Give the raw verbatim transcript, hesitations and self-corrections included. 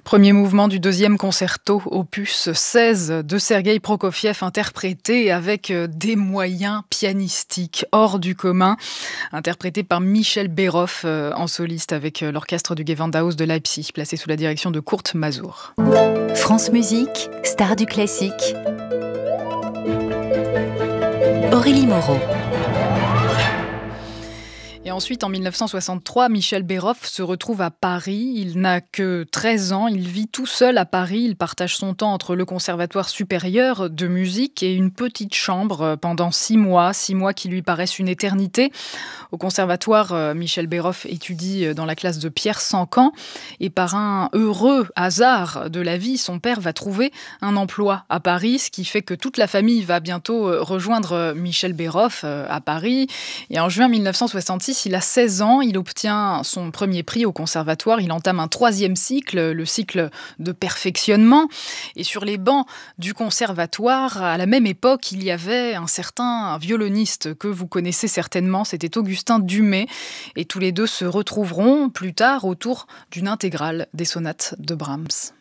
Premier mouvement du deuxième concerto, opus seize de Sergueï Prokofiev, interprété avec des moyens pianistiques hors du commun, interprété par Michel Berhoff en soliste avec l'orchestre du Gewandhaus de Leipzig, placé sous la direction de Kurt Masur. France Musique, star du classique. Aurélie Moreau. Et ensuite, en dix-neuf cent soixante-trois, Michel Berhoff se retrouve à Paris. Il n'a que treize ans. Il vit tout seul à Paris. Il partage son temps entre le Conservatoire supérieur de musique et une petite chambre pendant six mois. Six mois qui lui paraissent une éternité. Au Conservatoire, Michel Berhoff étudie dans la classe de Pierre Sancan. Et par un heureux hasard de la vie, son père va trouver un emploi à Paris, ce qui fait que toute la famille va bientôt rejoindre Michel Berhoff à Paris. Et en juin dix-neuf cent soixante-six, il a seize ans, il obtient son premier prix au conservatoire, il entame un troisième cycle, le cycle de perfectionnement. Et sur les bancs du conservatoire, à la même époque, il y avait un certain violoniste que vous connaissez certainement, c'était Augustin Dumay. Et tous les deux se retrouveront plus tard autour d'une intégrale des sonates de Brahms.